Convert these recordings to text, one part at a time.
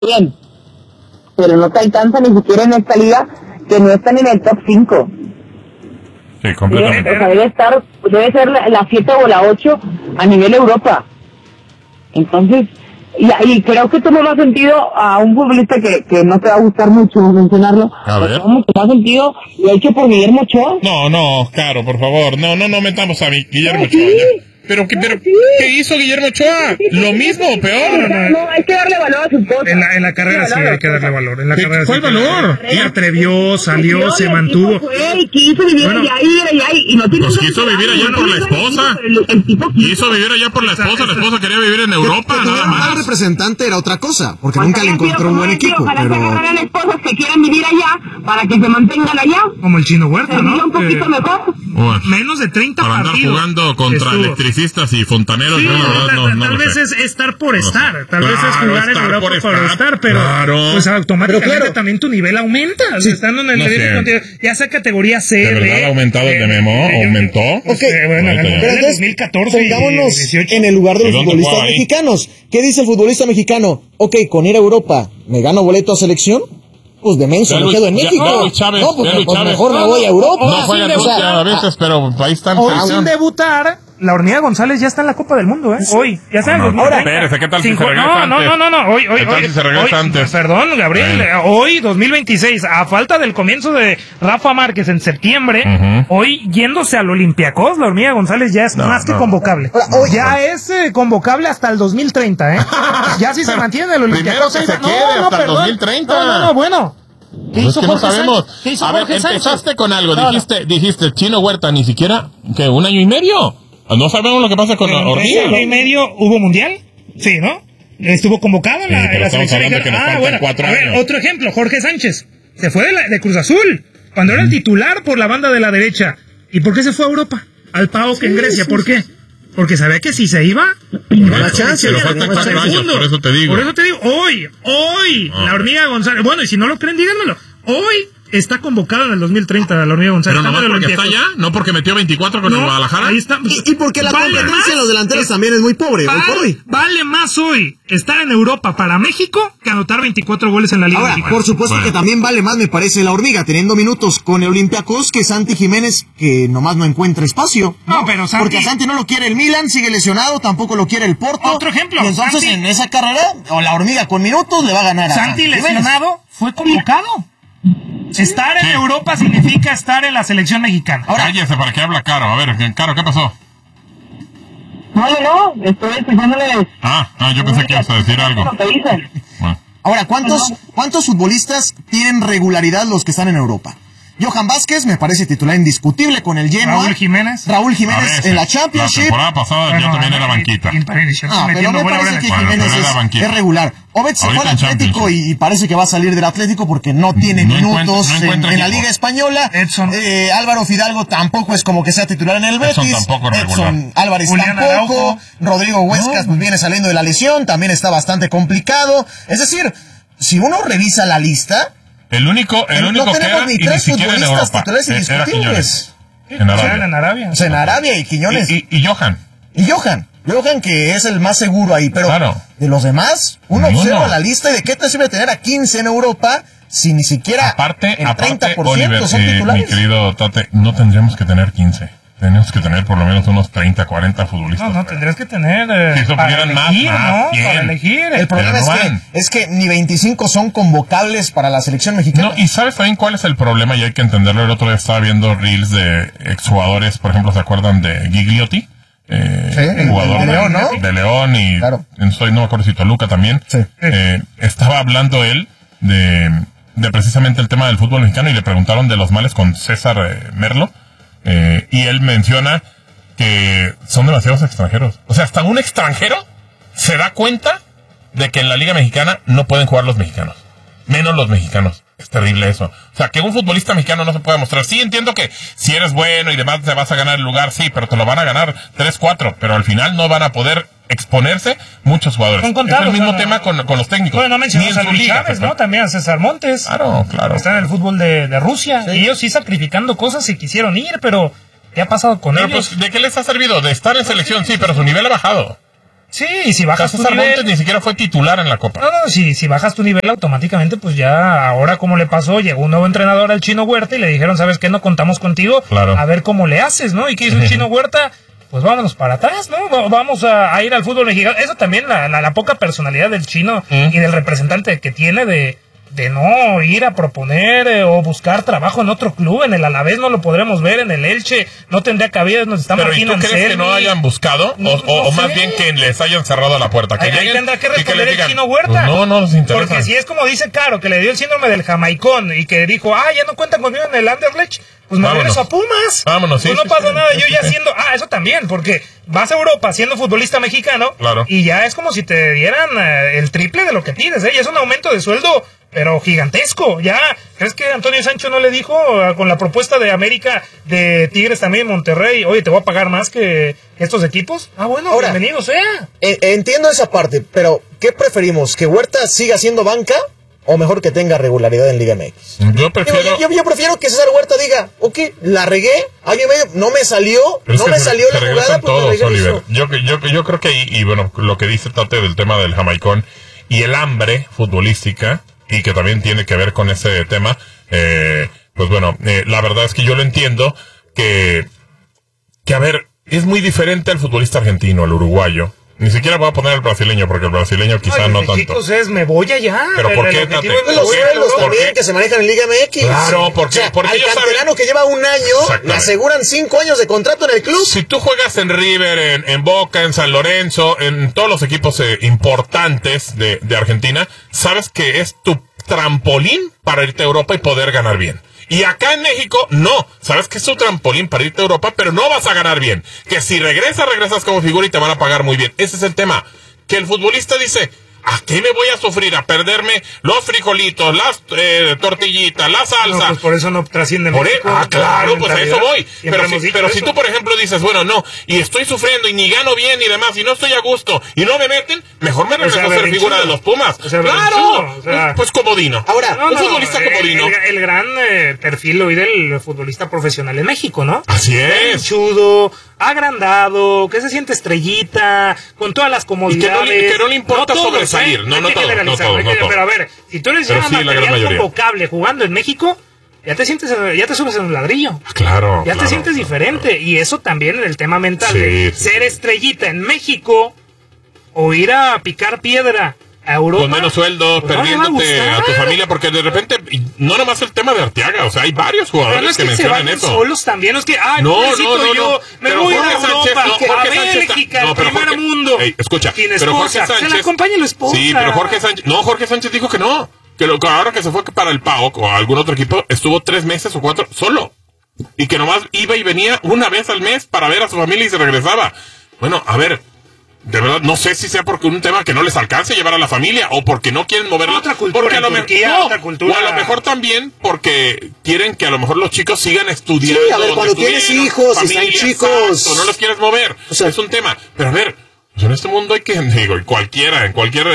bien, pero no te alcanza ni siquiera en esta liga, que no están en el top 5. Sí, completamente. O sea, debe ser la 7 o la 8 a nivel Europa. Entonces, y creo que toma más sentido a un futbolista que no te va a gustar mucho mencionarlo. A ver. Toma mucho más sentido lo hecho por Guillermo Ochoa. No, claro, por favor, no metamos a Guillermo Ochoa. Sí. Pero ¿qué hizo Guillermo Ochoa? ¿Lo mismo o peor? No, hay que darle valor a sus cosas. En la carrera sí hay que darle valor. En la carrera ¿Cuál valor? Y atrevió, salió, se mantuvo. Quiso vivir allá, y no tiene. Pues quiso vivir allá por la esposa. Quiso vivir allá por la esposa quería vivir en Europa, nada más. El representante era otra cosa, porque nunca le encontró un buen equipo. Ojalá que agarren esposas que quieran vivir allá, para que se mantengan allá. Como el Chino Huerta, ¿no? Un poquito mejor. Menos de 30 para andar partidos. jugando contra electricistas y fontaneros, Sí, yo la verdad no tal vez es estar por estar, tal vez es jugar en Europa por estar, pero pues automáticamente también tu nivel aumenta, estando en el nivel, ya sea categoría C, ¿de verdad ha aumentado el de Memo? ¿Aumentó? Ok, bueno, pero entonces, 2014 pongámonos 18. en el lugar de los ¿Y dónde futbolistas jugaba ahí? mexicanos. ¿Qué dice el futbolista mexicano? Ok, con ir a Europa, ¿me gano boleto a selección? Pues de menso, me quedo en México. Luis Chávez, no, pues Luis Chávez. mejor me voy a Europa. No juega en Rusia a veces, pero ahí está en Hoy sin selección. debutar, la Hormiga González ya está en la Copa del Mundo, hoy, ya está en el Ahora, espérese, ¿qué tal si se regresa antes? No, hoy, ¿Qué tal si se regresa antes? Perdón, Gabriel, hoy, 2026, a falta del comienzo de Rafa Márquez en septiembre, hoy yéndose al Olympiacos, la Hormiga González ya es más que convocable. Ya es convocable hasta el 2030, Ya si se mantiene el Olympiacos. Primero que se quede hasta el 2030. No, bueno. Pues es que no sabemos. A ver, empezaste con algo, dijiste Chino Huerta, ni siquiera, que 1 año y medio. No sabemos lo que pasa con Hormiga. 1 año y medio hubo mundial, sí, ¿no? Estuvo convocado en la estamos selección. hablando que nos faltan 4 años. A ver, otro ejemplo, Jorge Sánchez. Se fue de Cruz Azul, cuando era el titular por la banda de la derecha. ¿Y por qué se fue a Europa? Al PAOK en Grecia, ¿por qué? Porque sabía que si se iba, la chance. Pero faltan 4 años, por eso te digo. Hoy, la Hormiga González, bueno, y si no lo creen, díganmelo. Hoy está convocado en el 2030 la Hormiga González. Pero nomás porque está allá, no porque metió 24 con el Guadalajara. Ahí está. Y porque la competencia en los delanteros también es muy pobre, hoy por hoy. Vale más hoy estar en Europa para México que anotar 24 goles en la Liga Ahora, Mexicana. por supuesto que también vale más, me parece, la Hormiga, teniendo minutos con el Olympiacos, que Santi Jiménez, que nomás no encuentra espacio. No, pero Santi... Porque a Santi no lo quiere el Milan, sigue lesionado, tampoco lo quiere el Porto. Otro ejemplo. Y entonces en esa carrera, o la Hormiga con minutos le va a ganar a Santi Jiménez. lesionado fue convocado. Estar en Europa significa estar en la selección mexicana. Ahora, cállese, ¿para qué habla Caro? A ver, Caro, ¿qué pasó? No, estoy explicándoles. Yo pensé que ibas a decir algo. Lo que dicen. Bueno. Ahora, ¿cuántos futbolistas tienen regularidad los que están en Europa? Johan Vázquez me parece titular indiscutible con el Genoa. Raúl Jiménez en la Championship. La temporada pasada ya también era banquita. Pero me parece que Jiménez es regular. Obed se fue al Atlético y parece que va a salir del Atlético porque no tiene minutos en la Liga Española. Álvaro Fidalgo tampoco es como que sea titular en el Betis. Edson Álvarez tampoco. Rodrigo Huescas pues viene saliendo de la lesión, también está bastante complicado. Es decir, si uno revisa la lista, el único que era, ni y ni tres siquiera en Europa, titulares era Quiñones. En Arabia. O sea, en Arabia y Quiñones. Y Johan. Johan, que es el más seguro ahí, pero de los demás, uno observa la lista y de qué te sirve tener a 15 en Europa si ni siquiera aparte, el 30% Oliver, son titulares. mi querido Tate, no tendríamos que tener 15. Tenemos que tener por lo menos unos 30, 40 futbolistas. No, tendrías que tener si para elegir, para elegir. El problema es que ni 25 son convocables para la selección mexicana. No, y ¿sabes también cuál es el problema? Y hay que entenderlo. El otro día estaba viendo reels de exjugadores, por ejemplo, ¿se acuerdan de Gigliotti? Jugador de León, ¿no? De León y claro. No me acuerdo si Toluca también. Sí. Estaba hablando él de precisamente el tema del fútbol mexicano y le preguntaron de los males con César Merlo. Y él menciona que son demasiados extranjeros. O sea, hasta un extranjero se da cuenta de que en la Liga Mexicana no pueden jugar los mexicanos. Menos los mexicanos. Es terrible eso. O sea, que un futbolista mexicano no se puede mostrar. Sí, entiendo que si eres bueno y demás te vas a ganar el lugar, sí, pero te lo van a ganar 3, 4. Pero al final no van a poder exponerse muchos jugadores. Es el mismo tema con los técnicos. Bueno, no mencionamos a Luis Chávez, ¿no? También a César Montes. Claro. Está en el fútbol de Rusia. Sí. Y ellos sí sacrificando cosas y quisieron ir, pero ¿qué ha pasado con ellos? Pues, ¿de qué les ha servido? De estar en selección, sí, pero su nivel ha bajado. Sí, y si bajas tu nivel... ni siquiera fue titular en la Copa. No, si bajas tu nivel automáticamente, pues ya, ahora como le pasó, llegó un nuevo entrenador al Chino Huerta y le dijeron, ¿sabes qué? No contamos contigo, claro. A ver cómo le haces, ¿no? ¿Y qué hizo el Chino Huerta? Pues vámonos para atrás, ¿no? Vamos a ir al fútbol mexicano. Eso también, la poca personalidad del Chino y del representante que tiene de no ir a proponer o buscar trabajo en otro club. En el Alavés no lo podremos ver, en el Elche no tendría cabida, nos están imaginando. ¿Pero y tú crees que no hayan buscado? O más bien que les hayan cerrado la puerta. Que ahí tendrá que responder el Chino Huerta. Pues no les interesa. Porque si es como dice Caro, que le dio el síndrome del jamaicón y que dijo, ya no cuentan conmigo en el Anderlecht, pues me regreso a Pumas. Vámonos, pues no pasa nada, yo ya siendo... eso también, porque vas a Europa siendo futbolista mexicano, claro. Y ya es como si te dieran el triple de lo que pides, y es un aumento de sueldo, pero gigantesco. Ya, ¿crees que Antonio Sancho no le dijo con la propuesta de América, de Tigres también, Monterrey, oye, te voy a pagar más que estos equipos? Bueno, ahora, bienvenido sea. Entiendo esa parte, pero ¿qué preferimos? ¿Que Huerta siga siendo banca? ¿O mejor que tenga regularidad en Liga MX? Yo prefiero que César Huerta diga, ok, la regué, año y medio, no me salió la jugada, pues todos, Oliver. Yo creo que, y bueno, lo que dice Tate del tema del jamaicón y el hambre futbolística, y que también tiene que ver con ese tema, pues bueno, la verdad es que yo lo entiendo, que a ver, es muy diferente al futbolista argentino, al uruguayo. Ni siquiera voy a poner el brasileño, porque el brasileño quizá no tanto. Chicos, me voy allá. Pero ¿por qué, Tate? Los sueldos también que se manejan en Liga MX. Claro, porque al canterano que lleva un año, le aseguran 5 años de contrato en el club. Si tú juegas en River, en Boca, en San Lorenzo, en todos los equipos importantes de Argentina, sabes que es tu trampolín para irte a Europa y poder ganar bien. Y acá en México, no. Sabes que es tu trampolín para irte a Europa, pero no vas a ganar bien. Que si regresas como figura y te van a pagar muy bien. Ese es el tema. Que el futbolista dice, ¿a qué me voy a sufrir? ¿A perderme los frijolitos, las tortillitas, la salsa? No, pues por eso no trasciende México. Claro, pues a eso voy. Pero si tú, por ejemplo, dices, bueno, no, y estoy sufriendo y ni gano bien y demás, y no estoy a gusto, y no me meten, mejor me regreso a ser figura de los Pumas. ¡Claro! Pues comodino. Ahora, un futbolista comodino. El gran perfil hoy del futbolista profesional en México, ¿no? Así es. Chudo, agrandado, que se siente estrellita, con todas las comodidades. Y que no le importa sobresalir. No todo. Pero a ver, si tú eres ya material convocable jugando en México, ya te subes en un ladrillo. Claro. Ya te sientes diferente. Y eso también en el tema mental de ser estrellita en México o ir a picar piedra a Europa. Con menos sueldo, pues perdiéndote a tu familia, porque de repente, no nomás el tema de Arteaga, o sea, hay varios jugadores que mencionan eso. Solos también, es que, no, me voy a Europa, a Bélgica, al primer mundo. Escucha, pero Jorge Sánchez, se la acompaña la esposa. Sí, pero Jorge Sánchez dijo que no, que ahora que se fue para el PAOK o algún otro equipo, estuvo 3 meses o 4 solo, y que nomás iba y venía una vez al mes para ver a su familia y se regresaba. Bueno, a ver, de verdad, no sé si sea porque un tema que no les alcance llevar a la familia o porque no quieren moverla. Otra cultura, porque otra cultura. O a lo mejor también porque quieren que a lo mejor los chicos sigan estudiando. Sí, a ver, cuando tienes hijos, familia, están chicos. No los quieres mover. O sea, es un tema. Pero a ver, pues en este mundo hay que, en cualquier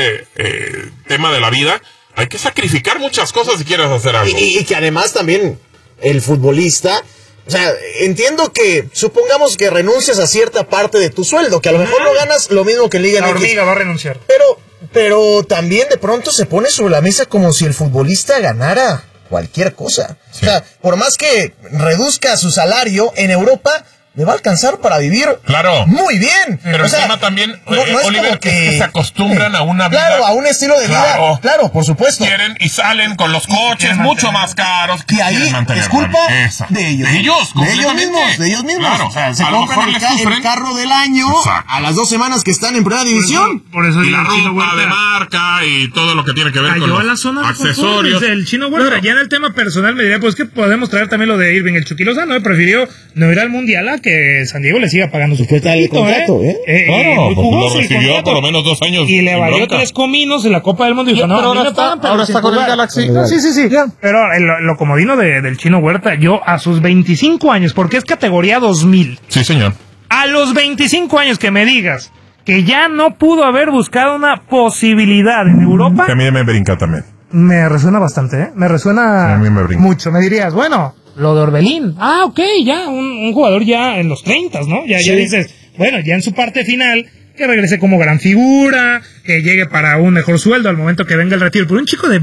tema de la vida, hay que sacrificar muchas cosas si quieres hacer algo. Y que además también el futbolista... O sea, entiendo que, supongamos que renuncias a cierta parte de tu sueldo, que a lo mejor no ganas lo mismo que en Liga MX. La hormiga va a renunciar. Pero también de pronto se pone sobre la mesa como si el futbolista ganara cualquier cosa. Sí. O sea, por más que reduzca su salario en Europa, le va a alcanzar para vivir muy bien. Pero el tema también, Oliver, es que se acostumbran a una vida. Claro, a un estilo de vida. Claro, por supuesto. Quieren y salen con los coches mucho más caros. Que ahí es culpa de ellos. De ellos mismos. Claro, o sea, se compran el carro del año a las 2 semanas que están en primera división. Por eso y la ropa de marca y todo lo que tiene que ver con los accesorios. El Chino Huerta, ya en el tema personal me diría, pues que podemos traer también lo de Irving. El Chucky Lozano prefirió no ir al Mundial que San Diego le siga pagando su contrato, claro, lo recibió por lo menos 2 años. Y le valió 3 cominos en la Copa del Mundo. Y dijo, no, ahora está con el Galaxy. Sí. Pero lo comodino del Chino Huerta, yo a sus 25 años, porque es categoría 2000. Sí, señor. A los 25 años que me digas que ya no pudo haber buscado una posibilidad en Europa. Que a mí me brinca también. Me resuena bastante, Me resuena mucho. Me dirías, bueno, lo de Orbelín. Ok, ya, un jugador ya en los 30, ¿no? Ya dices, bueno, ya en su parte final, que regrese como gran figura, que llegue para un mejor sueldo al momento que venga el retiro. Pero un chico de